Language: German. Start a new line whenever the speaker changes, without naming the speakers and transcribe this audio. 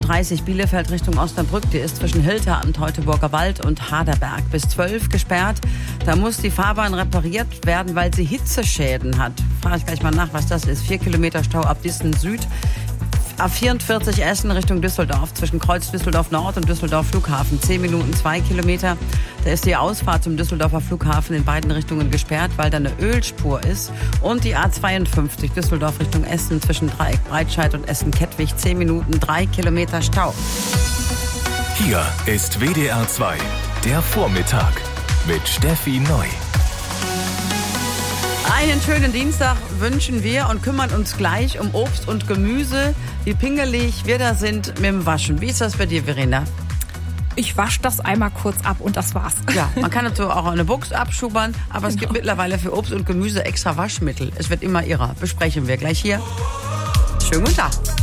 A30 Bielefeld Richtung Osnabrück, die ist zwischen Hilter am Teutoburger Wald und Haderberg bis 12 gesperrt. Da muss die Fahrbahn repariert werden, weil sie Hitzeschäden hat. Frage ich gleich mal nach, was das ist. 4 Kilometer Stau ab Dissen Süd. A44 Essen Richtung Düsseldorf, zwischen Kreuz Düsseldorf Nord und Düsseldorf Flughafen. 10 Minuten 2 Kilometer. Da ist die Ausfahrt zum Düsseldorfer Flughafen in beiden Richtungen gesperrt, weil da eine Ölspur ist. Und die A52 Düsseldorf Richtung Essen zwischen Dreieck Breitscheid und Essen-Kettwig. 10 Minuten 3 Kilometer Stau.
Hier ist WDR 2, der Vormittag mit Steffi Neu.
Einen schönen Dienstag wünschen wir und kümmern uns gleich um Obst und Gemüse. Wie pingelig wir da sind mit dem Waschen. Wie ist das bei dir, Verena?
Ich wasche das einmal kurz ab und das war's.
Ja, man kann dazu auch eine Box abschubern, aber es gibt mittlerweile für Obst und Gemüse extra Waschmittel. Es wird immer irrer. Besprechen wir gleich hier. Schönen guten Tag.